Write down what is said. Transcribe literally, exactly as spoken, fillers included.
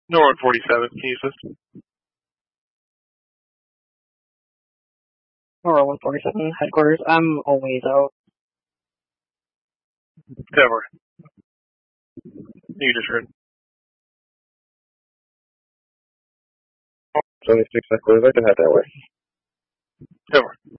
No, we're at forty-seven. Can you assist? Or one forty-seven headquarters. I'm always out. Cover. You just heard. seventy-six headquarters, I can head that way. Cover.